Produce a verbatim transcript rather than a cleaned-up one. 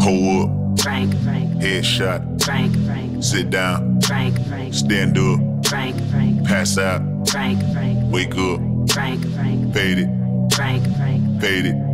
Pull up, Frank, Frank, headshot, Frank, Frank, sit down, Frank, Frank, stand up, Frank, Frank, pass out, Frank, Frank, wake up, Frank, Frank, fade it, Frank, Frank, fade it.